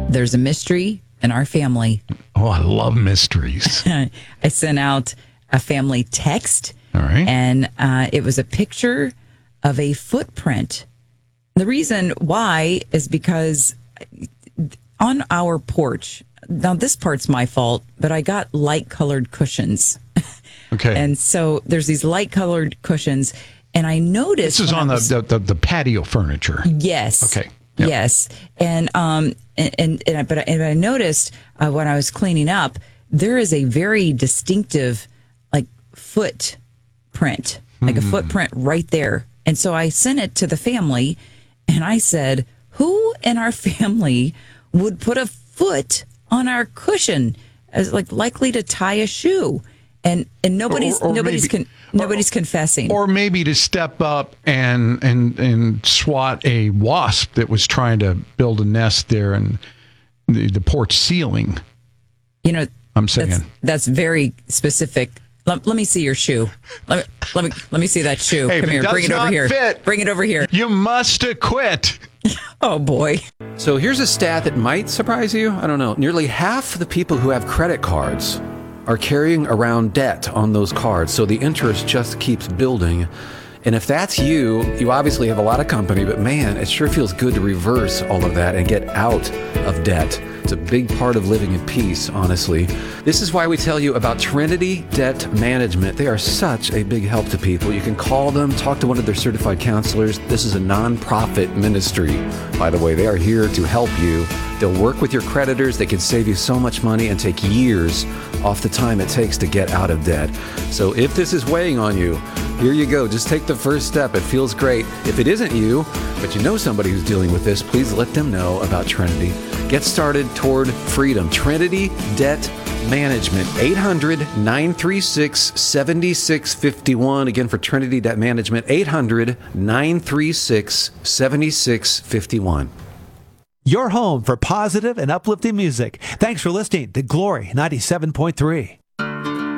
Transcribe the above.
There's a mystery in our family. Oh, I love mysteries. I sent out a family text. All right. And it was a picture of a footprint. The reason why is because on our porch, now this part's my fault, but I got light colored cushions. Okay. And so there's these light colored cushions. And I noticed. This is on the patio furniture. Yes. Okay. Yep. Yes. And I noticed when I was cleaning up, there is a very distinctive footprint, like a footprint right there. And so I sent it to the family and I said, who in our family would put a foot on our cushion as likely to tie a shoe? And nobody's confessing. Or maybe to step up and swat a wasp that was trying to build a nest there in the porch ceiling. I'm saying that's very specific. Let me see your shoe. Let me see that shoe. Hey, come here. Bring it over here. Fit, Bring it over here. You must quit. Oh boy. So here's a stat that might surprise you. I don't know. Nearly half the people who have credit cards are carrying around debt on those cards. So the interest just keeps building. And if that's you, you obviously have a lot of company, but man, it sure feels good to reverse all of that and get out of debt. It's a big part of living in peace, honestly. This is why we tell you about Trinity Debt Management. They are such a big help to people. You can call them, talk to one of their certified counselors. This is a nonprofit ministry, by the way. They are here to help you. They'll work with your creditors. They can save you so much money and take years off the time it takes to get out of debt. So if this is weighing on you, here you go. Just take the first step. It feels great. If it isn't you, but you know somebody who's dealing with this, please let them know about Trinity. Get started toward freedom. Trinity Debt Management, 800-936-7651. Again, for Trinity Debt Management, 800-936-7651. Your home for positive and uplifting music. Thanks for listening to Glory 97.3.